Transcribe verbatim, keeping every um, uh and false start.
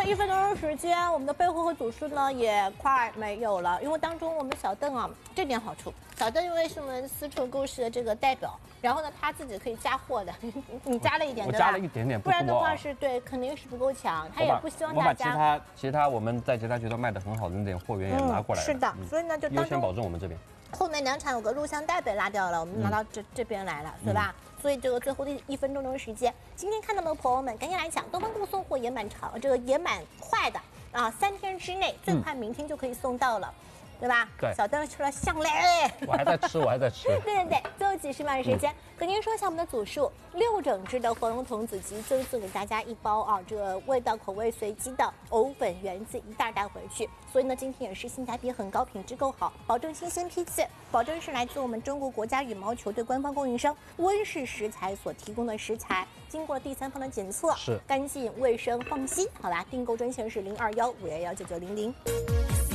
一分多钟时间，我们的备货和组数呢也快没有了，因为当中我们小邓啊，这点好处，小邓因为是我们私厨故事的这个代表，然后呢他自己可以加货的，你加了一点对吧？ 我加了一点点， 不然的话是对，肯定是不够强，他也不希望大家。 我把其他其他我们在其他渠道卖的很好的那点货源也拿过来了。 是的，所以呢就优先保证我们这边。 后面两场有个录像带被拉掉了，我们拿到这、嗯、这边来了，对吧？嗯、所以这个最后的一分钟钟时间，今天看到的朋友们赶紧来抢，东方顾送货也蛮长，这个也蛮快的啊，三天之内最快明天就可以送到了。嗯对吧？ 对， 小邓吃了香嘞， 我还在吃，我还在吃。 对对对，最后几十秒时间，跟您说一下我们的组数，六整只的黄蓉童子鸡赠送给大家一包啊，这个味道口味随机的藕粉圆子一袋带回去。所以呢，今天也是性价比很高，品质够好，保证新鲜批次，保证是来自我们中国国家羽毛球队官方供应商温氏食材所提供的食材，经过了第三方的检测， 是干净卫生放心。好啦，订购专线是零二幺五幺幺九九零零。